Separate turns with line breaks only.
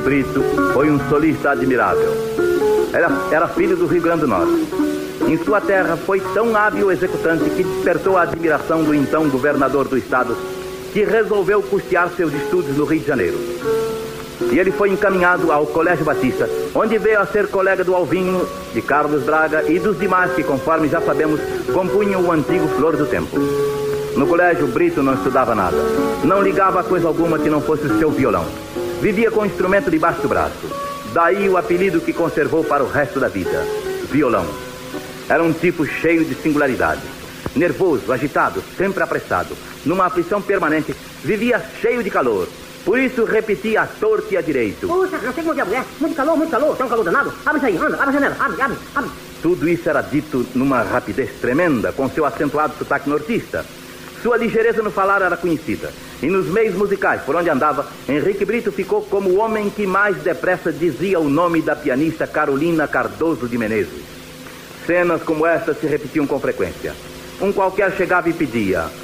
Brito foi um solista admirável. Era filho do Rio Grande do Norte. Em sua terra foi tão hábil executante que despertou a admiração do então governador do estado, que resolveu custear seus estudos no Rio de Janeiro. E ele foi encaminhado ao Colégio Batista, onde veio a ser colega do Alvinho, de Carlos Braga e dos demais que, conforme já sabemos, compunham o antigo Flor do Tempo. No colégio, Brito não estudava nada. Não ligava a coisa alguma que não fosse o seu violão. Vivia com o instrumento debaixo do braço. Daí o apelido que conservou para o resto da vida, violão. Era um tipo cheio de singularidade. Nervoso, agitado, sempre apressado. Numa aflição permanente, vivia cheio de calor. Por isso repetia à torta e à direito.
Puxa, não sei como é a mulher. Muito calor, tem um calor danado. Abre isso aí, anda, abre a janela, abre.
Tudo isso era dito numa rapidez tremenda, com seu acentuado sotaque nortista. Sua ligeireza no falar era conhecida. E nos meios musicais por onde andava, Henrique Brito ficou como o homem que mais depressa dizia o nome da pianista Carolina Cardoso de Menezes. Cenas como esta se repetiam com frequência. Um qualquer chegava e pedia: